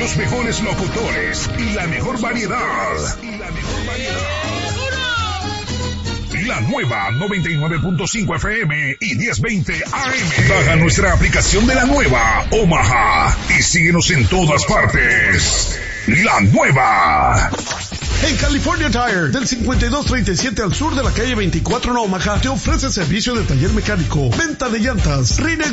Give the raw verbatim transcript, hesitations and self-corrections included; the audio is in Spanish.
Los mejores locutores y la mejor variedad. Y la mejor variedad. La nueva noventa y nueve punto cinco F M y diez veinte A M. Baja nuestra aplicación de la nueva Omaha y síguenos en todas partes. La nueva. En California Tire, del cincuenta y dos treinta y siete al sur de la calle veinticuatro en Omaha, te ofrece servicio de taller mecánico, venta de llantas, rines